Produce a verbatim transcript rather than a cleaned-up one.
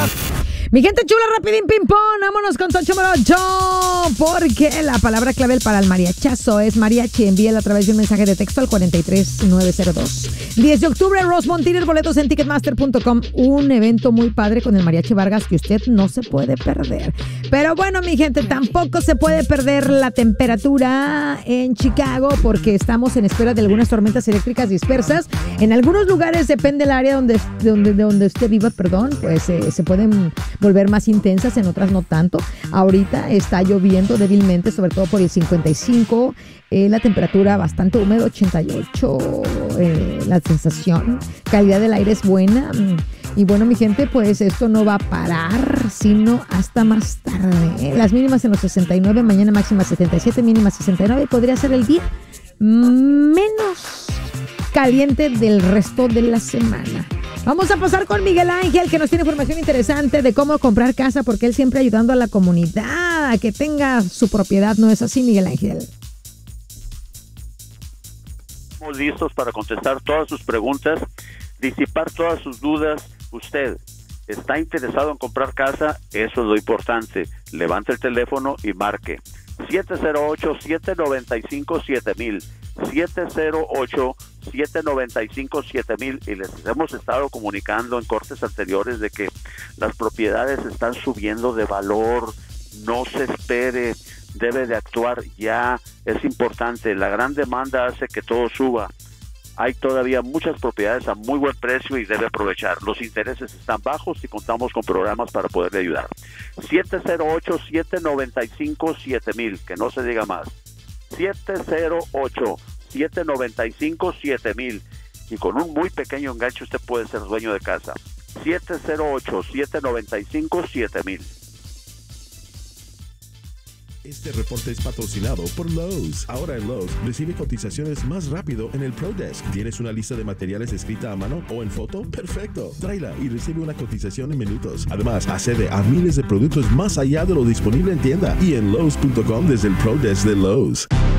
Mi gente chula, rapidín, ping pong. Vámonos con Toncho Morocho. Porque la palabra clave para el mariachazo es mariachi. Envíela a través de un mensaje de texto al cuarenta y tres nueve cero dos. diez de octubre, Rosemont. Tienes boletos en ticketmaster punto com. Un evento muy padre con el Mariachi Vargas que usted no se puede perder. Pero bueno, mi gente, tampoco se puede perder la temperatura en Chicago porque estamos en espera de algunas tormentas eléctricas dispersas. En algunos lugares, depende del área donde, donde, de donde usted viva, perdón, pues eh, se pueden volver más intensas, en otras no tanto. Ahorita está lloviendo débilmente, sobre todo por el cincuenta y cinco, eh, la temperatura bastante húmeda, ochenta y ocho, eh, la sensación, calidad del aire es buena. Y bueno, mi gente, pues esto no va a parar, sino hasta más tarde. ¿eh? Las mínimas en los sesenta y nueve, mañana máxima setenta y siete, mínima sesenta y nueve, podría ser el día menos caliente del resto de la semana. Vamos a pasar con Miguel Ángel, que nos tiene información interesante de cómo comprar casa, porque él siempre ayudando a la comunidad a que tenga su propiedad. ¿No es así, Miguel Ángel? Estamos listos para contestar todas sus preguntas, disipar todas sus dudas. Usted está interesado en comprar casa, eso es lo importante. Levante el teléfono y marque siete cero ocho, siete nueve cinco, siete mil, siete cero ocho, siete nueve cinco, siete mil, y les hemos estado comunicando en cortes anteriores de que las propiedades están subiendo de valor. No se espere, debe de actuar ya, es importante. La gran demanda hace que todo suba. Hay todavía muchas propiedades a muy buen precio y debe aprovechar. Los intereses están bajos y contamos con programas para poderle ayudar. siete cero ocho, siete nueve cinco, siete mil, que no se diga más. siete cero ocho, siete nueve cinco, siete mil, y con un muy pequeño enganche usted puede ser dueño de casa. siete cero ocho, siete nueve cinco, siete mil. Este reporte es patrocinado por Lowe's. Ahora en Lowe's, recibe cotizaciones más rápido en el Pro Desk. ¿Tienes una lista de materiales escrita a mano o en foto? ¡Perfecto! Tráela y recibe una cotización en minutos. Además, accede a miles de productos más allá de lo disponible en tienda y en Lowe's punto com desde el Pro Desk de Lowe's.